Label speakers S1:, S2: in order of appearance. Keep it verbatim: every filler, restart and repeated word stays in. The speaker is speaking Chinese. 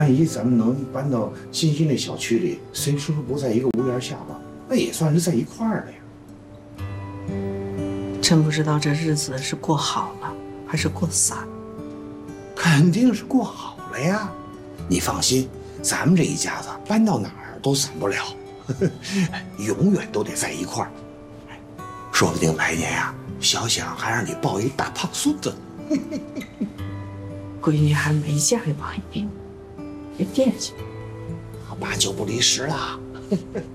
S1: 万一咱们能搬到新兴的小区里，虽说不在一个屋檐下吧，那也算是在一块儿了呀。
S2: 真不知道这日子是过好了还是过散了。
S1: 肯定是过好了呀，你放心，咱们这一家子搬到哪儿都散不了，呵呵，永远都得在一块儿。说不定来年呀、啊，小想还让你抱一大胖孙子。
S2: 闺女还没嫁给王爷，别惦记。
S1: 八九不离十了。